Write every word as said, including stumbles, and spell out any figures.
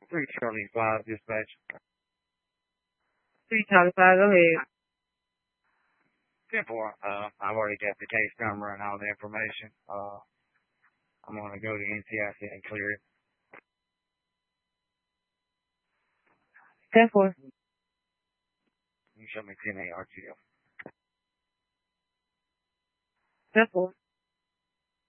Three Charlie Five dispatch. Three Charlie Five, go ahead. ten four. Uh, I've already got the case number and all the information. Uh, I'm gonna go to N C I C and clear it. ten four. You show me ten A R T F. ten four.